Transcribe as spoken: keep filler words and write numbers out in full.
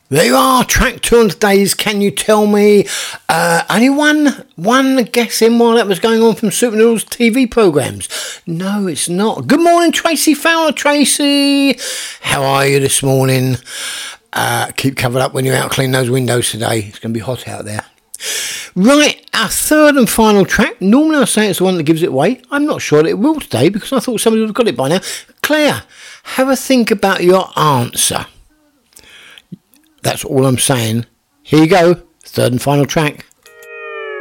There you are, track two on today's Can You Tell Me? Uh, only one, one guessing while that was going on from Super Noodles T V programmes. No, it's not. Good morning, Tracy Fowler. Tracy, how are you this morning? Uh, keep covered up when you're out cleaning those windows today. It's going to be hot out there. Right, our third and final track. Normally I say it's the one that gives it away. I'm not sure that it will today because I thought somebody would have got it by now. Claire, have a think about your answer. That's all I'm saying. Here you go, third and final track.